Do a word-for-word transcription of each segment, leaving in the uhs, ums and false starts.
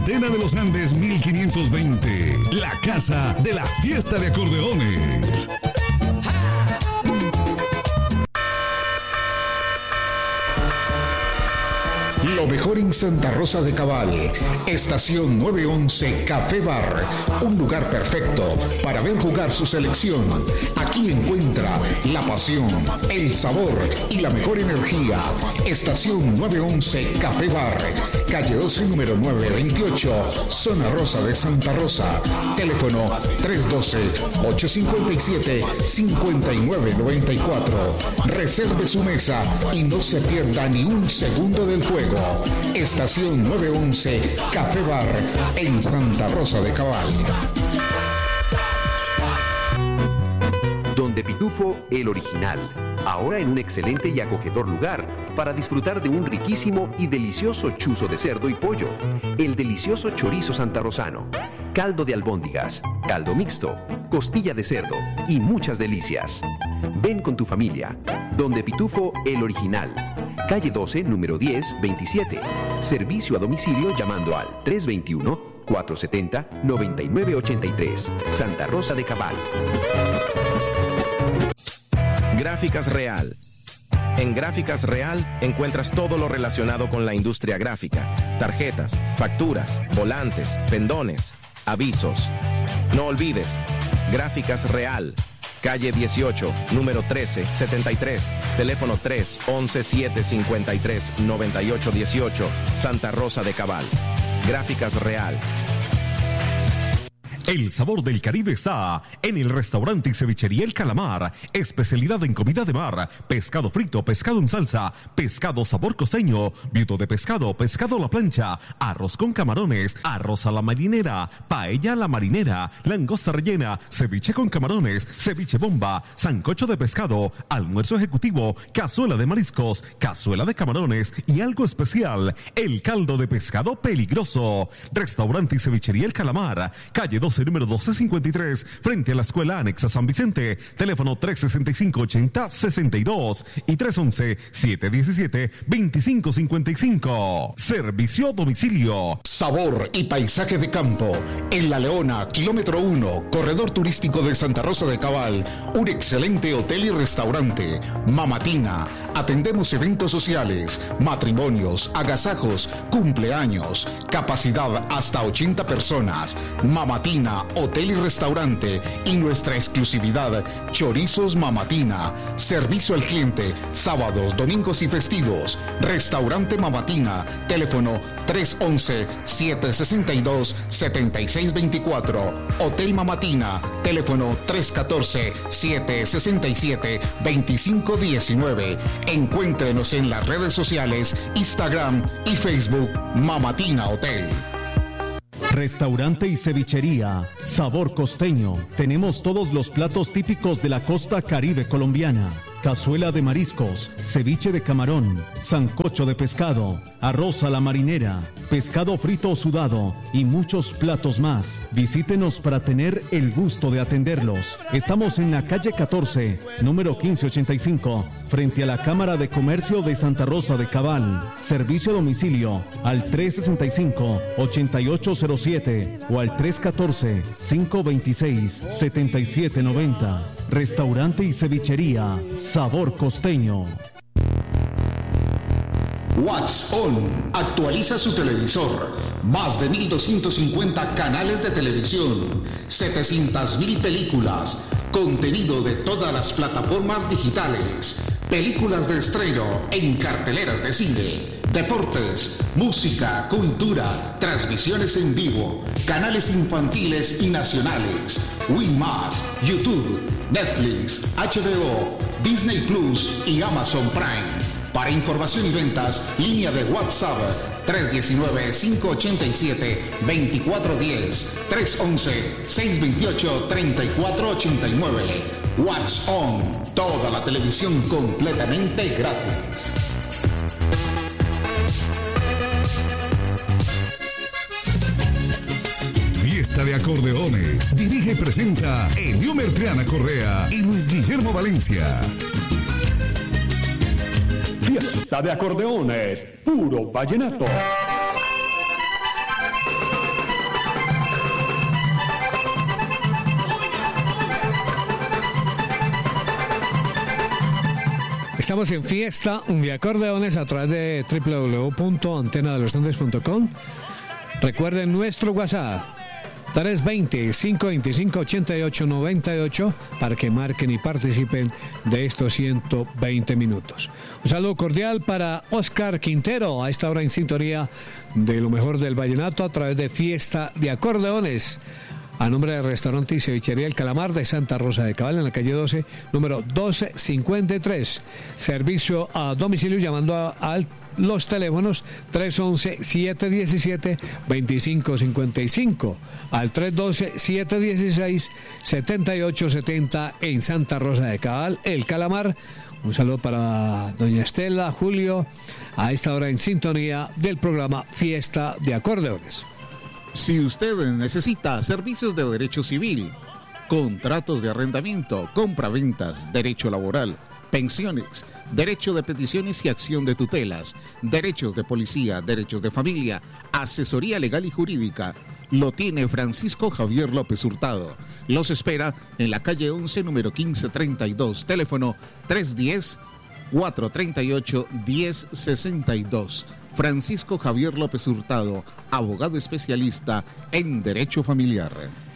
Antena de los Andes mil quinientos veinte, la casa de la fiesta de acordeones. Lo mejor en Santa Rosa de Cabal, Estación nueve once Café Bar, un lugar perfecto para ver jugar su selección. Aquí encuentra la pasión, el sabor y la mejor energía. Estación nueve once Café Bar, calle doce, número nueve veintiocho, Zona Rosa de Santa Rosa. Teléfono tres uno dos, ocho cinco siete, cinco nueve nueve cuatro. Reserve su mesa y no se pierda ni un segundo del juego. Estación nueve once Café Bar en Santa Rosa de Cabal. Donde Pitufo, el original. Ahora en un excelente y acogedor lugar para disfrutar de un riquísimo y delicioso chuzo de cerdo y pollo. El delicioso chorizo santarrosano, caldo de albóndigas, caldo mixto, costilla de cerdo y muchas delicias. Ven con tu familia. Donde Pitufo, el original. Calle doce, número diez, veintisiete. Servicio a domicilio llamando al tres dos uno, cuatro siete cero, nueve nueve ocho tres. Santa Rosa de Cabal. Gráficas Real. En Gráficas Real encuentras todo lo relacionado con la industria gráfica. Tarjetas, facturas, volantes, pendones, avisos. No olvides, Gráficas Real. Calle dieciocho, número trece setenta y tres, teléfono tres once, siete cincuenta y tres, noventa y ocho dieciocho, Santa Rosa de Cabal. Gráficas Real. El sabor del Caribe está en el restaurante y cevichería El Calamar. Especialidad en comida de mar, pescado frito, pescado en salsa, pescado sabor costeño, viudo de pescado, pescado a la plancha, arroz con camarones, arroz a la marinera, paella a la marinera, langosta rellena, ceviche con camarones, ceviche bomba, sancocho de pescado, almuerzo ejecutivo, cazuela de mariscos, cazuela de camarones y algo especial, el caldo de pescado peligroso. Restaurante y cevichería El Calamar, calle dos número doce cincuenta y tres, frente a la Escuela Anexa San Vicente. Teléfono tres sesenta y cinco, ochenta sesenta y dos y tres once, siete diecisiete, veinticinco cincuenta y cinco. Servicio a domicilio. Sabor y paisaje de campo. En La Leona, kilómetro uno, corredor turístico de Santa Rosa de Cabal. Un excelente hotel y restaurante. Mamatina. Atendemos eventos sociales, matrimonios, agasajos, cumpleaños. Capacidad hasta ochenta personas. Mamatina, hotel y restaurante. Y nuestra exclusividad, chorizos Mamatina. Servicio al cliente, sábados, domingos y festivos. Restaurante Mamatina. Teléfono tres once, siete sesenta y dos, setenta y seis veinticuatro. Hotel Mamatina. Teléfono tres catorce, siete sesenta y siete, veinticinco diecinueve. Encuéntrenos en las redes sociales, Instagram y Facebook, Mamatina Hotel. Restaurante y cevichería, sabor costeño. Tenemos todos los platos típicos de la costa caribe colombiana. Cazuela de mariscos, ceviche de camarón, sancocho de pescado, arroz a la marinera, pescado frito o sudado y muchos platos más. Visítenos para tener el gusto de atenderlos. Estamos en la calle catorce, número quince ochenta y cinco, frente a la Cámara de Comercio de Santa Rosa de Cabal. Servicio a domicilio al tres sesenta y cinco, ochenta y ocho cero siete o al tres catorce, cinco veintiséis, setenta y siete noventa. Restaurante y cevichería, sabor costeño. What's On. Actualiza su televisor. Más de mil doscientos cincuenta canales de televisión, setecientas mil películas, contenido de todas las plataformas digitales, películas de estreno en carteleras de cine, deportes, música, cultura, transmisiones en vivo, canales infantiles y nacionales, Win Más, YouTube, Netflix, H B O, Disney Plus y Amazon Prime. Para información y ventas, línea de WhatsApp tres uno nueve, cinco ocho siete, dos cuatro uno cero, tres uno uno, seis dos ocho, tres cuatro ocho nueve. What's On, toda la televisión completamente gratis. Fiesta de acordeones. Dirige y presenta Eliomer Triana Correa y Luis Guillermo Valencia. Fiesta de acordeones, puro vallenato. Estamos en fiesta de acordeones a través de doble u doble u doble u punto antena de los andes punto com. Recuerden nuestro WhatsApp tres dos cero, cinco dos cinco, ocho ocho nueve ocho para que marquen y participen de estos ciento veinte minutos. Un saludo cordial para Oscar Quintero, a esta hora en sintonía de lo mejor del vallenato a través de Fiesta de Acordeones. A nombre del restaurante y cevichería El Calamar de Santa Rosa de Cabal, en la calle doce, número doce cincuenta y tres. Servicio a domicilio llamando a, a los teléfonos tres once, siete diecisiete, veinticinco cincuenta y cinco al tres doce, siete dieciséis, setenta y ocho setenta en Santa Rosa de Cabal, El Calamar. Un saludo para doña Estela, Julio, a esta hora en sintonía del programa Fiesta de Acordeones. Si usted necesita servicios de derecho civil, contratos de arrendamiento, compraventas, derecho laboral, pensiones, derecho de peticiones y acción de tutelas, derechos de policía, derechos de familia, asesoría legal y jurídica, lo tiene Francisco Javier López Hurtado. Los espera en la calle once, número quince treinta y dos, teléfono tres uno cero, cuatro tres ocho, uno cero seis dos. Francisco Javier López Hurtado, abogado especialista en Derecho Familiar.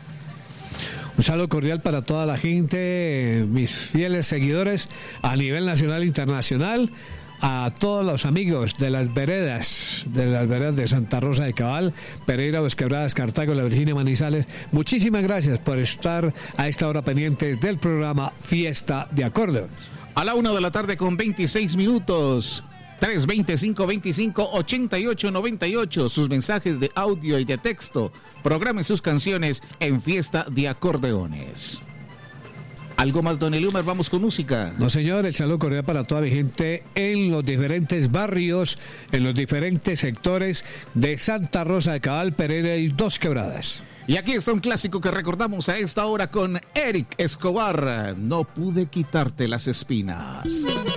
Un saludo cordial para toda la gente, mis fieles seguidores a nivel nacional e internacional, a todos los amigos de las veredas, de las veredas de Santa Rosa de Cabal, Pereira, Dos Quebradas, Cartago, La Virginia, Manizales. Muchísimas gracias por estar a esta hora pendientes del programa Fiesta de Acordeones. A la una de la tarde con veintiséis minutos. tres dos cero, cinco dos cinco, ocho ocho nueve ocho. Sus mensajes de audio y de texto. Programen sus canciones en Fiesta de Acordeones. ¿Algo más, don Eliumer? Vamos con música. No, señor, el saludo cordial para toda mi gente en los diferentes barrios, en los diferentes sectores de Santa Rosa de Cabal, Pereira y Dos Quebradas. Y aquí está un clásico que recordamos a esta hora con Eric Escobar. No pude quitarte las espinas.